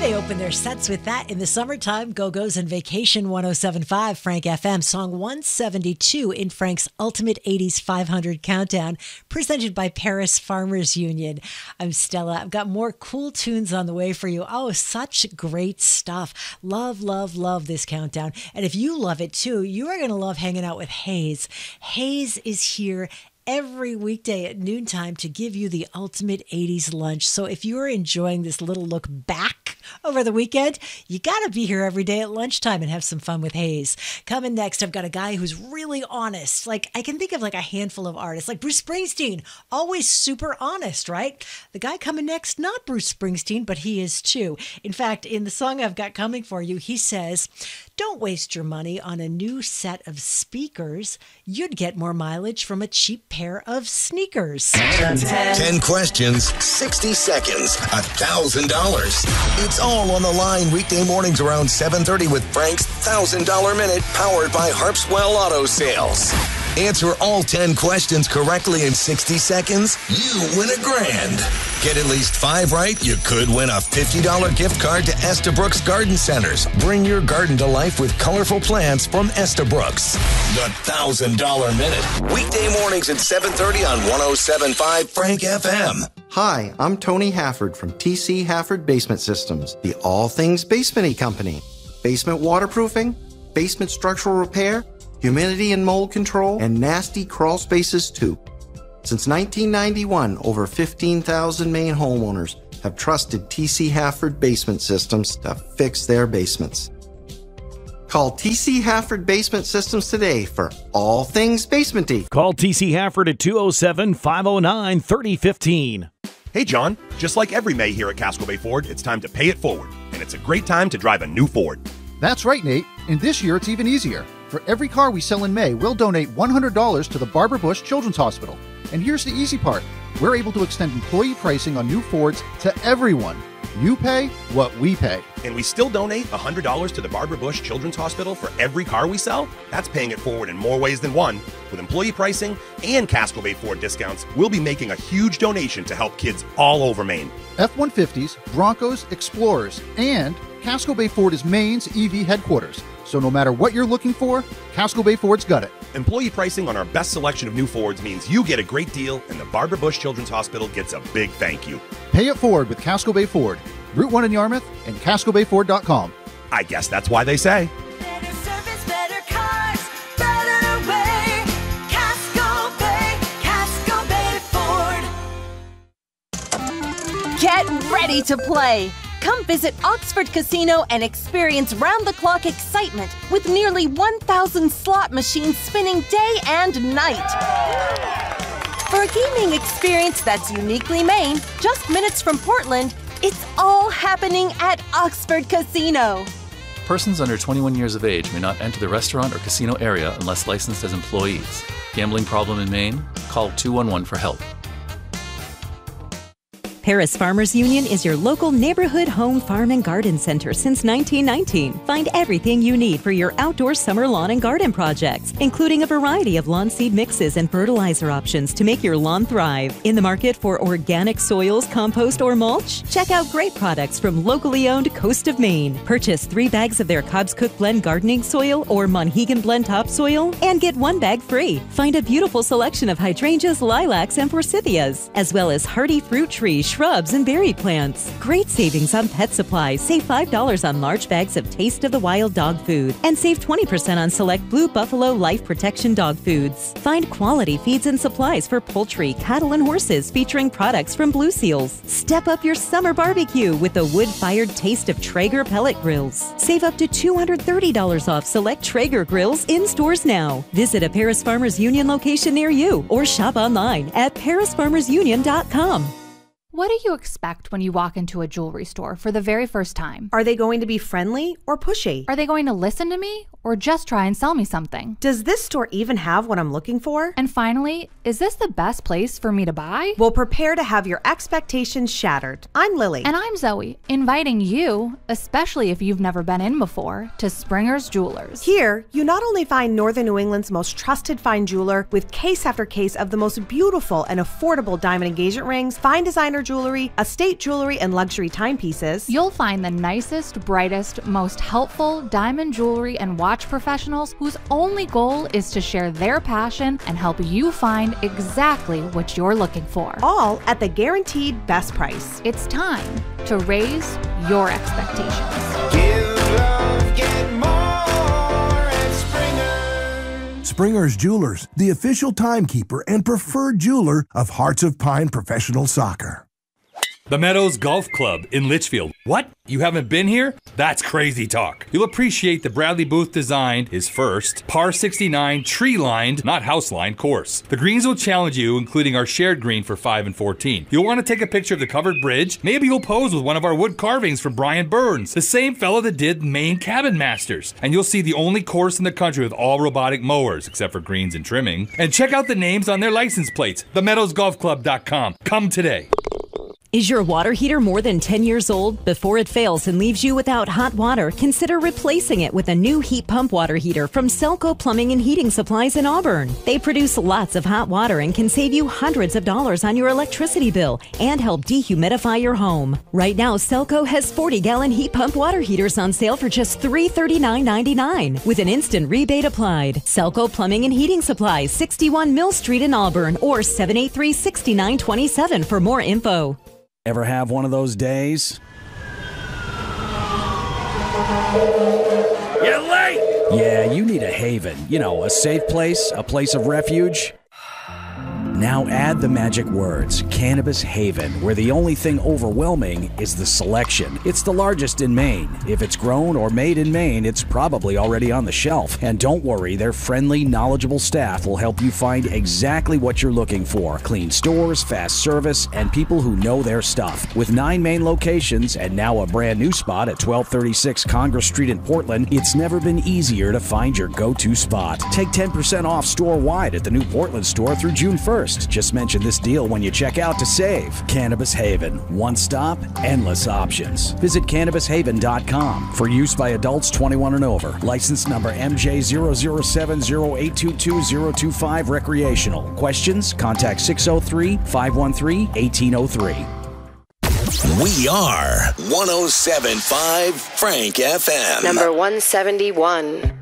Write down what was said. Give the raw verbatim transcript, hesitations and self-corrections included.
They open their sets with that in the summertime. Go-Go's and Vacation one oh seven point five, Frank F M. Song one seventy-two in Frank's Ultimate eighties five hundred Countdown, presented by Paris Farmers Union. I'm Stella. I've got more cool tunes on the way for you. Oh, such great stuff. Love, love, love this countdown. And if you love it too, you are going to love hanging out with Hayes. Hayes is here every weekday at noontime to give you the ultimate eighties lunch. So if you're enjoying this little look back over the weekend, you got to be here every day at lunchtime and have some fun with Hayes. Coming next, I've got a guy who's really honest. Like, I can think of like a handful of artists, like Bruce Springsteen, always super honest, right? The guy coming next, not Bruce Springsteen, but he is too. In fact, in the song I've got coming for you, he says, "Don't waste your money on a new set of speakers. You'd get more mileage from a cheap pair of sneakers." ten questions, sixty seconds, one thousand dollars. It's all on the line weekday mornings around seven thirty with Frank's one thousand dollars Minute, powered by Harpswell Auto Sales. Answer all ten questions correctly in sixty seconds, you win a grand. Get at least five right, you could win a fifty dollars gift card to Estabrooks Garden Centers. Bring your garden to life with colorful plants from Estabrooks. The one thousand dollars Minute, weekday mornings at seven thirty on one oh seven point five Frank F M. Hi, I'm Tony Hafford from T C Hafford Basement Systems, the all things basement-y company. Basement waterproofing, basement structural repair, humidity and mold control, and nasty crawl spaces too. Since nineteen ninety-one, over fifteen thousand Maine homeowners have trusted T C Hafford Basement Systems to fix their basements. Call T C Hafford Basement Systems today for all things basement-y. Call T C Hafford at two oh seven, five oh nine, three oh one five. Hey, John. Just like every May here at Casco Bay Ford, it's time to pay it forward. And it's a great time to drive a new Ford. That's right, Nate. And this year, it's even easier. For every car we sell in May, we'll donate one hundred dollars to the Barbara Bush Children's Hospital. And here's the easy part. We're able to extend employee pricing on new Fords to everyone. You pay what we pay. And we still donate one hundred dollars to the Barbara Bush Children's Hospital for every car we sell? That's paying it forward in more ways than one. With employee pricing and Casco Bay Ford discounts, we'll be making a huge donation to help kids all over Maine. F one fifties, Broncos, Explorers, and Casco Bay Ford is Maine's E V headquarters. So no matter what you're looking for, Casco Bay Ford's got it. Employee pricing on our best selection of new Fords means you get a great deal, and the Barbara Bush Children's Hospital gets a big thank you. Pay it forward with Casco Bay Ford. Route one in Yarmouth and casco bay ford dot com. I guess that's why they say. Better service, better cars, better way. Casco Bay, Casco Bay Ford. Get ready to play. Come visit Oxford Casino and experience round-the-clock excitement with nearly one thousand slot machines spinning day and night. For a gaming experience that's uniquely Maine, just minutes from Portland, it's all happening at Oxford Casino. Persons under twenty-one years of age may not enter the restaurant or casino area unless licensed as employees. Gambling problem in Maine? Call two one one for help. Paris Farmers Union is your local neighborhood home farm and garden center since nineteen nineteen. Find everything you need for your outdoor summer lawn and garden projects, including a variety of lawn seed mixes and fertilizer options to make your lawn thrive. In the market for organic soils, compost, or mulch? Check out great products from locally owned Coast of Maine. Purchase three bags of their Cobb's Cook Blend gardening soil or Monhegan Blend topsoil and get one bag free. Find a beautiful selection of hydrangeas, lilacs, and forsythias, as well as hardy fruit trees, shrubs, and berry plants. Great savings on pet supplies. Save five dollars on large bags of Taste of the Wild dog food and save twenty percent on select Blue Buffalo Life Protection dog foods. Find quality feeds and supplies for poultry, cattle, and horses featuring products from Blue Seals. Step up your summer barbecue with the wood-fired Taste of Traeger pellet grills. Save up to two hundred thirty dollars off select Traeger grills in stores now. Visit a Paris Farmers Union location near you or shop online at paris farmers union dot com. What do you expect when you walk into a jewelry store for the very first time? Are they going to be friendly or pushy? Are they going to listen to me or just try and sell me something? Does this store even have what I'm looking for? And finally, is this the best place for me to buy? Well, prepare to have your expectations shattered. I'm Lily. And I'm Zoe, inviting you, especially if you've never been in before, to Springer's Jewelers. Here, you not only find Northern New England's most trusted fine jeweler with case after case of the most beautiful and affordable diamond engagement rings, fine designer jewelry, estate jewelry, and luxury timepieces. You'll find the nicest, brightest, most helpful diamond jewelry and watch professionals whose only goal is to share their passion and help you find exactly what you're looking for. All at the guaranteed best price. It's time to raise your expectations. Give love, get more at Springer. Springer's Jewelers, the official timekeeper and preferred jeweler of Hearts of Pine Professional Soccer. The Meadows Golf Club in Litchfield. What? You haven't been here? That's crazy talk. You'll appreciate the Bradley Booth designed his first par sixty-nine tree-lined, not house-lined course. The greens will challenge you, including our shared green for five and fourteen. You'll want to take a picture of the covered bridge. Maybe you'll pose with one of our wood carvings from Brian Burns, the same fellow that did Maine Cabin Masters. And you'll see the only course in the country with all robotic mowers, except for greens and trimming. And check out the names on their license plates, the meadows golf club dot com. Come today. Is your water heater more than ten years old? Before it fails and leaves you without hot water, consider replacing it with a new heat pump water heater from Selco Plumbing and Heating Supplies in Auburn. They produce lots of hot water and can save you hundreds of dollars on your electricity bill and help dehumidify your home. Right now, Selco has forty-gallon heat pump water heaters on sale for just three hundred thirty-nine ninety-nine with an instant rebate applied. Selco Plumbing and Heating Supplies, sixty-one Mill Street in Auburn, or seven eight three, six nine two seven for more info. Ever have one of those days? You're late! Yeah, you need a haven. You know, a safe place, a place of refuge. Now add the magic words, Cannabis Haven, where the only thing overwhelming is the selection. It's the largest in Maine. If it's grown or made in Maine, it's probably already on the shelf. And don't worry, their friendly, knowledgeable staff will help you find exactly what you're looking for. Clean stores, fast service, and people who know their stuff. With nine main locations and now a brand new spot at twelve thirty-six Congress Street in Portland, it's never been easier to find your go-to spot. Take ten percent off store-wide at the new Portland store through June first. Just mention this deal when you check out to save. Cannabis Haven. One stop, endless options. Visit cannabis haven dot com. For use by adults twenty-one and over. License number M J zero zero seven zero eight two two zero two five recreational. Questions? Contact six oh three, five one three, one eight oh three. We are one oh seven point five Frank F M. Number one seventy-one.